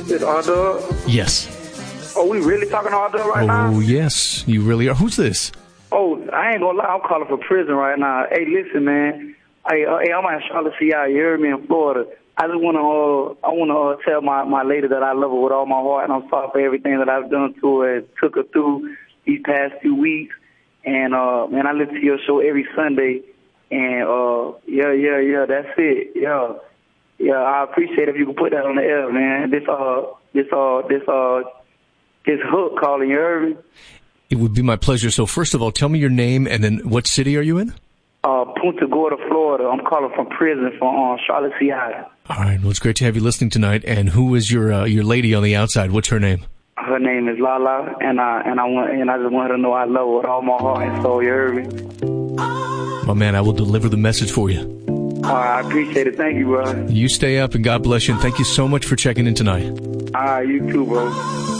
It's R-Dub? Yes. Oh, we really talking R-Dub right now? Oh, yes, you really are. Who's this? Oh, I ain't gonna lie, I'm calling for prison right now. Hey, listen, man. Hey, I'm at Charlotte, CI. You heard me, in Florida. I just wanna tell my lady that I love her with all my heart, and I'm sorry for everything that I've done to her and took her through these past few weeks. And man, I listen to your show every Sunday. And yeah, that's it. Yeah, I appreciate if you can put that on the air, man. This Hook calling, you heard me? It would be my pleasure. So first of all, tell me your name, and then what city are you in? Punta Gorda, Florida. I'm calling from prison from Charlotte, CI. All right. Well, it's great to have you listening tonight. And who is your lady on the outside? What's her name? Her name is Lala, and I just want her to know I love her with all my heart and soul. You heard me? My man, I will deliver the message for you. I appreciate it. Thank you, bro. You stay up, and God bless you. And thank you so much for checking in tonight. You too, bro.